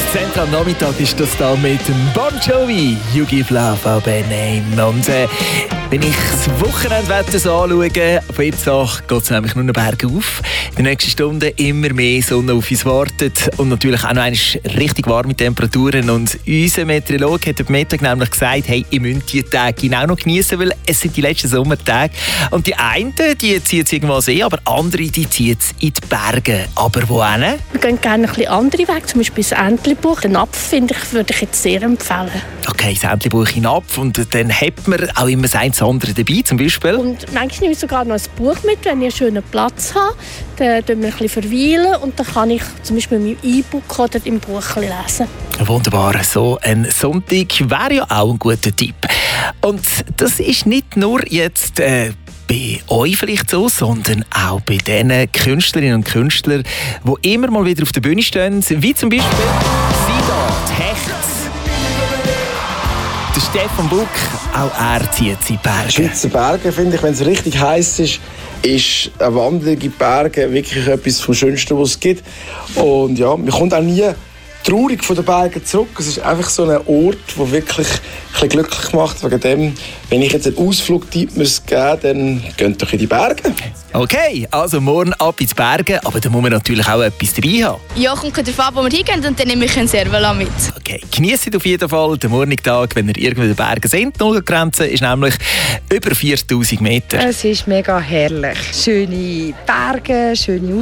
10 am Nachmittag ist das da mit dem Bon Jovi, You Give Love a Bad Name. Und wenn ich das Wochenendwetter so anschaue, von jetzt an geht es nämlich nur noch bergauf. In den nächsten Stunden immer mehr Sonne auf uns wartet und natürlich auch noch einmal richtig warme Temperaturen. Und unser Meteorologe hat am Mittag nämlich gesagt, hey, ihr müsst die Tage genau noch genießen, weil es sind die letzten Sommertage. Und die einen, die ziehen es irgendwo See, aber andere, die ziehen es in die Berge. Aber wohin? Wir gehen gerne ein bisschen andere Wege, zum Beispiel das Entlebuch. Den Napf, würde ich jetzt sehr empfehlen. Okay, das Entlebuch in Napf und dann hat man auch immer das andere dabei, zum Beispiel. Und manchmal nehme ich sogar noch ein Buch mit, wenn ich einen schönen Platz habe. Dann tun wir ein bisschen verweilen und dann kann ich zum Beispiel mit meinem E-Book oder im Buch lesen. Wunderbar, so ein Sonntag wäre ja auch ein guter Tipp. Und das ist nicht nur jetzt bei euch vielleicht so, sondern auch bei den Künstlerinnen und Künstlern, die immer mal wieder auf der Bühne stehen, wie zum Beispiel Sida, die Hechts. Der Stefan Buck, auch er zieht in die Berge. Schweizer Berge, finde ich, wenn es richtig heiß ist eine Wanderung in die Berge wirklich etwas vom Schönsten, was es gibt. Und ja, man kommt auch nie traurig von den Bergen zurück. Es ist einfach so ein Ort, der wirklich ein bisschen glücklich macht. Wegen dem, wenn ich jetzt einen Ausflugtipp geben muss, dann geht doch in die Berge. Okay, also morgen ab ins Berge, aber da muss man natürlich auch etwas dabei haben. Ja, kommt darauf an, wo wir hingehen und dann nehme ich einen Servola mit. Okay, genießt auf jeden Fall den Morgentag, wenn ihr irgendwo in den Bergen seid. Die Nullgrenze ist nämlich über 4000 Meter. Es ist mega herrlich. Schöne Berge, schöne